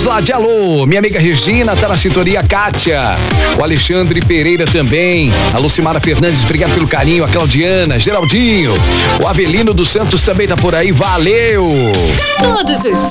Vamos lá de alô. Minha amiga Regina tá na sintonia, Kátia. O Alexandre Pereira também. A Lucimara Fernandes, obrigado pelo carinho. A Claudiana, Geraldinho. O Avelino dos Santos também tá por aí. Valeu! Todos os